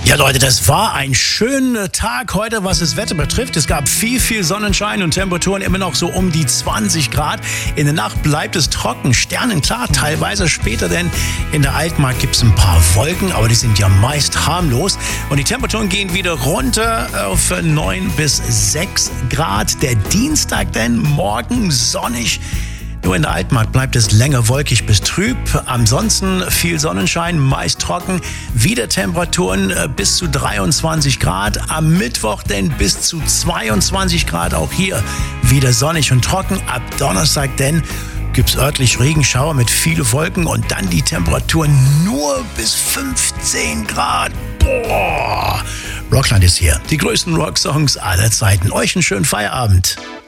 Ja, Leute, das war ein schöner Tag heute, was das Wetter betrifft. Es gab viel Sonnenschein und Temperaturen immer noch so um die 20 Grad. In der Nacht bleibt es trocken, sternenklar, teilweise später, denn in der Altmark gibt es ein paar Wolken, aber die sind ja meist harmlos. Und die Temperaturen gehen wieder runter auf 9 bis 6 Grad. Der Dienstag denn morgen sonnig. Nur in der Altmark bleibt es länger wolkig bis trüb. Ansonsten viel Sonnenschein, meist trocken. Wieder Temperaturen bis zu 23 Grad. Am Mittwoch denn bis zu 22 Grad. Auch hier wieder sonnig und trocken. Ab Donnerstag denn gibt's örtlich Regenschauer mit vielen Wolken und dann die Temperaturen nur bis 15 Grad. Boah! Rockland ist hier. Die größten Rocksongs aller Zeiten. Euch einen schönen Feierabend.